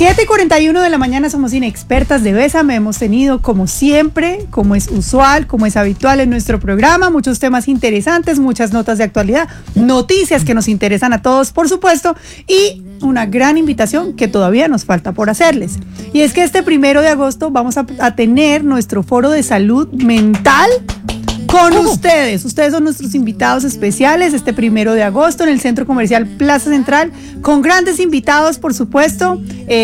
7:41 de la mañana, somos Inexpertas de Bésame. Hemos tenido, como siempre, como es usual, como es habitual en nuestro programa, muchos temas interesantes, muchas notas de actualidad, noticias que nos interesan a todos, por supuesto, y una gran invitación que todavía nos falta por hacerles. Y es que este 1 de agosto vamos a tener nuestro foro de salud mental con ustedes. Ustedes son nuestros invitados especiales este 1 de agosto en el Centro Comercial Plaza Central, con grandes invitados, por supuesto,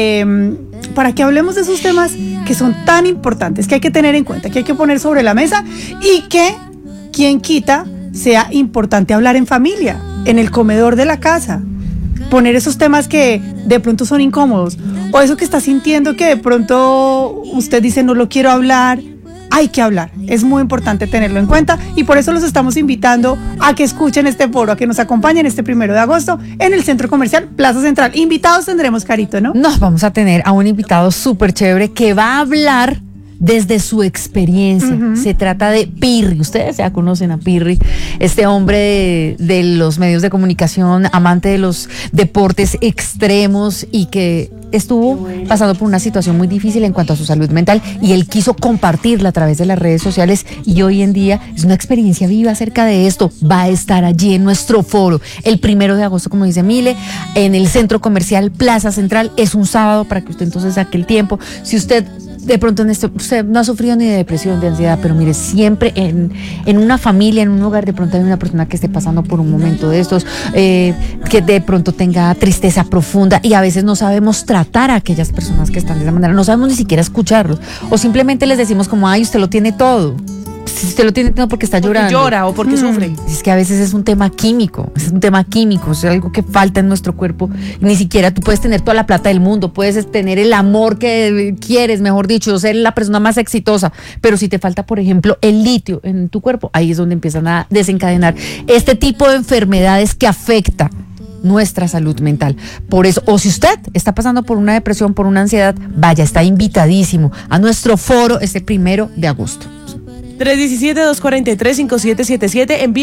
para que hablemos de esos temas que son tan importantes, que hay que tener en cuenta, que hay que poner sobre la mesa y que, quien quita, sea importante hablar en familia, en el comedor de la casa. Poner esos temas que de pronto son incómodos, o eso que está sintiendo que de pronto usted dice no lo quiero hablar. Hay que hablar, es muy importante tenerlo en cuenta y por eso los estamos invitando a que escuchen este foro, a que nos acompañen este 1 de agosto en el Centro Comercial Plaza Central. Invitados tendremos, Carito, ¿no? Nos vamos a tener a un invitado súper chévere que va a hablar desde su experiencia. Se trata de Pirri. Ustedes ya conocen a Pirri, este hombre de los medios de comunicación, amante de los deportes extremos y que estuvo pasando por una situación muy difícil en cuanto a su salud mental y él quiso compartirla a través de las redes sociales y hoy en día es una experiencia viva acerca de esto. Va a estar allí en nuestro foro el 1 de agosto, como dice Mile, en el Centro Comercial Plaza Central. Es un sábado para que usted entonces saque el tiempo. Si usted de pronto usted no ha sufrido ni de depresión, de ansiedad, pero mire, siempre en una familia, en un hogar, de pronto hay una persona que esté pasando por un momento de estos, que de pronto tenga tristeza profunda y a veces no sabemos tratar a aquellas personas que están de esa manera, no sabemos ni siquiera escucharlos, o simplemente les decimos como, ay, usted lo tiene todo. Si usted lo tiene todo porque está llorando. Porque llora o porque sufre. Es que a veces es un tema químico, es algo que falta en nuestro cuerpo. Ni siquiera tú puedes tener toda la plata del mundo, puedes tener el amor que quieres, mejor dicho, ser la persona más exitosa, pero si te falta, por ejemplo, el litio en tu cuerpo, ahí es donde empiezan a desencadenar este tipo de enfermedades que afecta nuestra salud mental. Por eso, o si usted está pasando por una depresión, por una ansiedad, vaya, está invitadísimo a nuestro foro este 1 de agosto. 317-243-5777.